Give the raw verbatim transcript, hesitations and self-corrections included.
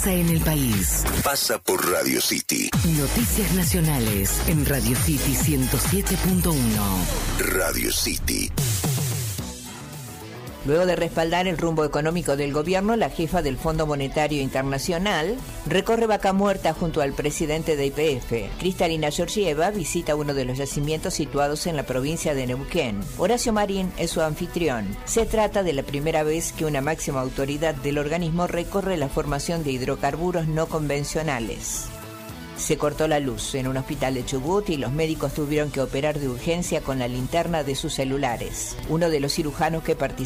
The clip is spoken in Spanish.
pasa en el país. Pasa por Radio City. Noticias nacionales en Radio City ciento siete punto uno. Radio City. Luego de respaldar el rumbo económico del gobierno, la jefa del Fondo Monetario Internacional recorre Vaca Muerta junto al presidente de Y P F. Kristalina Georgieva visita uno de los yacimientos situados en la provincia de Neuquén. Horacio Marín es su anfitrión. Se trata de la primera vez que una máxima autoridad del organismo recorre la formación de hidrocarburos no convencionales. Se cortó la luz en un hospital de Chubut y los médicos tuvieron que operar de urgencia con la linterna de sus celulares. Uno de los cirujanos que participó